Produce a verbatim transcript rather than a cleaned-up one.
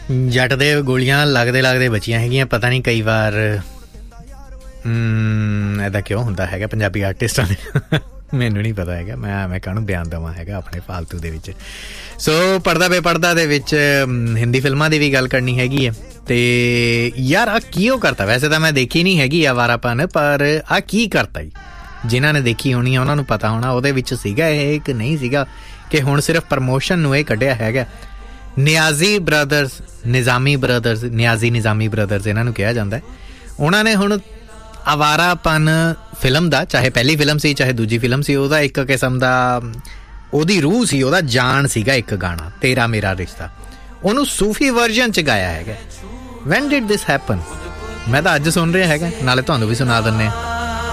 ਜੱਟ ਦੇ ਗੋਲੀਆਂ ਲੱਗਦੇ ਲੱਗਦੇ ਬਚੀਆਂ ਹੈਗੀਆਂ। ਪਤਾ ਨਹੀਂ ਕਈ ਵਾਰ ਇੱਦਾਂ ਕਿਉਂ ਹੁੰਦਾ ਹੈਗਾ ਪੰਜਾਬੀ ਆਰਟਿਸਟਾਂ ਦੇ, ਮੈਨੂੰ ਨਹੀਂ ਪਤਾ ਹੈਗਾ। ਮੈਂ ਮੈਂ ਕਾਹਨੂੰ ਬਿਆਨ ਦੇਵਾਂ ਹੈਗਾ ਆਪਣੇ ਫਾਲਤੂ ਦੇ ਵਿੱਚ। ਸੋ ਪੜ੍ਹਦਾ ਬੇਪੜ੍ਹਦਾ ਦੇ ਵਿੱਚ ਹਿੰਦੀ ਫਿਲਮਾਂ ਦੀ ਵੀ ਗੱਲ ਕਰਨੀ ਹੈਗੀ ਹੈ। ਅਤੇ ਯਾਰ ਆਹ ਕੀ ਉਹ ਕਰਤਾ, ਵੈਸੇ ਤਾਂ ਮੈਂ ਦੇਖੀ ਨਹੀਂ ਹੈਗੀ ਆਵਾਰਾਪਨ, ਪਰ ਆਹ ਕੀ ਕਰਤਾ ਜੀ। ਜਿਨ੍ਹਾਂ ਨੇ ਦੇਖੀ ਹੋਣੀ ਆ ਉਹਨਾਂ ਨੂੰ ਪਤਾ ਹੋਣਾ ਉਹਦੇ ਵਿੱਚ ਸੀਗਾ ਇਹ ਕਿ ਨਹੀਂ ਸੀਗਾ, ਕਿ ਹੁਣ ਸਿਰਫ ਪ੍ਰਮੋਸ਼ਨ ਨੂੰ ਇਹ ਕੱਢਿਆ ਹੈਗਾ। Niazi brothers, ਨਿਜ਼ਾਮੀ brothers, Niazi ਨਿਜ਼ਾਮੀ brothers ਇਹਨਾਂ ਨੂੰ ਕਿਹਾ ਜਾਂਦਾ। ਉਹਨਾਂ ਨੇ ਹੁਣ ਆਵਾਰਾਪਨ ਫਿਲਮ ਦਾ, ਚਾਹੇ ਪਹਿਲੀ ਫਿਲਮ ਸੀ ਚਾਹੇ ਦੂਜੀ ਫਿਲਮ ਸੀ, ਉਹਦਾ ਇੱਕ ਕਿਸਮ ਦਾ ਉਹਦੀ ਰੂਹ ਸੀ, ਉਹਦਾ ਜਾਨ ਸੀਗਾ ਇੱਕ ਗਾਣਾ ਤੇਰਾ ਮੇਰਾ ਰਿਸ਼ਤਾ, ਉਹਨੂੰ ਸੂਫੀ ਵਰਜਨ 'ਚ ਗਾਇਆ ਹੈਗਾ। Van did this happen? ਮੈਂ ਤਾਂ ਅੱਜ ਸੁਣ ਰਿਹਾ ਹੈਗਾ, ਨਾਲੇ ਤੁਹਾਨੂੰ ਵੀ ਸੁਣਾ ਦਿੰਦੇ ਹਾਂ।